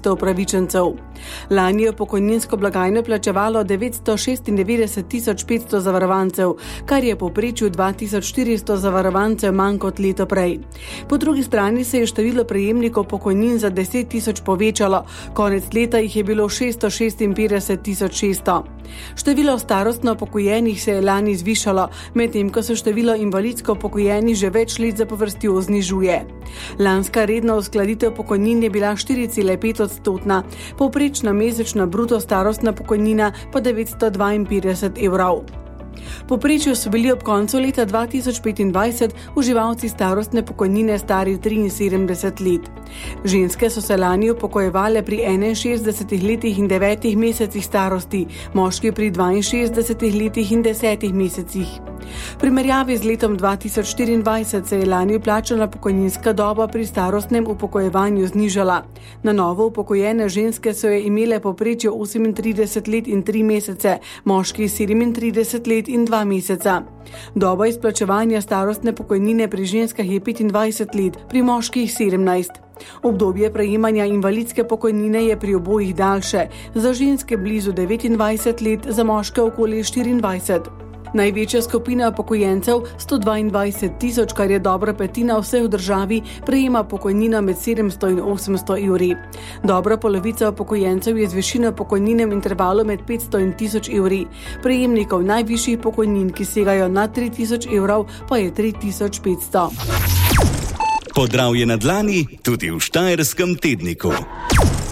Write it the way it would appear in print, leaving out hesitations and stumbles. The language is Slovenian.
300 upravičencev. Lani je v pokojninsko blagajno plačevalo 996.500 zavarovancev, kar je povprečju 2400 zavarovancev manj kot leto prej. Po drugi strani se je število prejemnikov pokojnin za 10.000 povečalo, konec leta jih je bilo 656.600. Število starostno upokojenih se je lani zvišalo, medtem ko se število invalidsko upokojenih že več let zapovrstjo znižuje. Lanska redna uskladitev pokojnin je bila 4,5%, povprečna mesečna bruto starostna pokojnina pa 952 evrov. Povprečju so bili ob koncu leta 2025 uživalci starostne pokojnine stari 73 let. Ženske so se lani upokojevale pri 61 letih in 9 mesecih starosti, moški pri 62 letih in 10 mesecih. V primerjavi z letom 2024 se je lani vplačana pokojninska doba pri starostnem upokojevanju znižala. Na novo upokojene ženske so je imele povprečju 38 let in 3 mesece, moški 37 let in 2 meseca. Doba izplačevanja starostne pokojnine pri ženskah je 25 let, pri moških 17. Obdobje prejemanja invalidske pokojnine je pri obojih daljše, za ženske blizu 29 let, za moške okoli 24. Največja skupina upokojencev, 122.000, kar je dobra petina vseh v državi, prejema pokojnino med 700 in 800 evri. Dobra polovica upokojencev je z višino pokojnine v intervalu med 500 in 1000 evri. Prejemnikov najvišjih pokojnin, ki segajo na 3000 evrov, pa je 3500. Podravje na dlani tudi v Štajerskem tedniku.